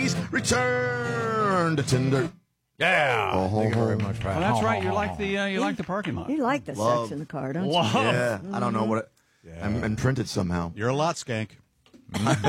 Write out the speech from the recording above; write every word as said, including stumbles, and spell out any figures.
Return to Tinder. Yeah. Oh, Thank you very much, Pat. Well, that's right. You like the uh, you like the parking lot. You like the Love. sex in the car, don't you? Love. Yeah, I don't know what it, Yeah. I'm imprinted somehow. You're a lot, skank.